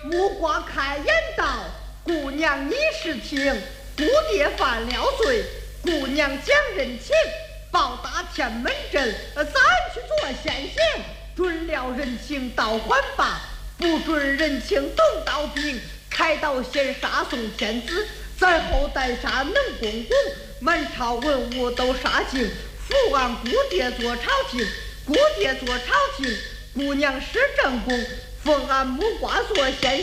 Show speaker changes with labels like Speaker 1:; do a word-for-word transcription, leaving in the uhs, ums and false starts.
Speaker 1: 木瓜开言道：“姑娘你是听，姑爹犯了罪，姑娘讲人情，报答天门阵，咱去做先行，准了人情到还罢，不准人情动刀兵，开刀先杀宋天子，再后代杀能公公，满朝文武都杀尽，扶俺姑爹做朝廷，姑爹做朝廷，姑娘是正宫，奉俺木瓜做先